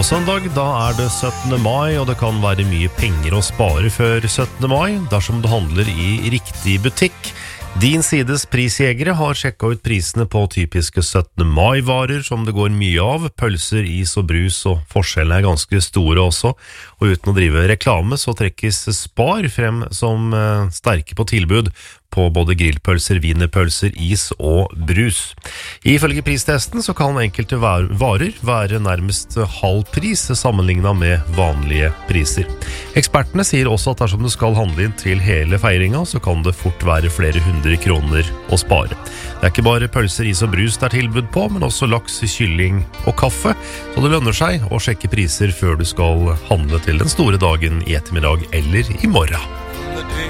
På søndag da det 17. mai, og det kan være mye penger å spare før 17. mai dersom du handler i riktig butikk. Din sides prisjegere har sjekket ut prisene på typiske 17. mai-varer som det går mye av, pølser, is og brus, og forskjellene ganske store også. Og uten å drive reklame så trekkes Spar frem som sterke på tilbud på både grillpølser, wienerpølser, is og brus. Ifølge pristesten så kan enkelte varer være nærmest halv pris sammenlignet med vanlige priser. Ekspertene sier også at dersom du skal handle inn til hele feiringen, så kan det fort være flere 100 kroner å spare. Det ikke bare pølser, is og brus det tilbud på, men også laks, kylling og kaffe, så det lønner seg å sjekke priser før du skal handle til den store dagen i ettermiddag eller i morgen.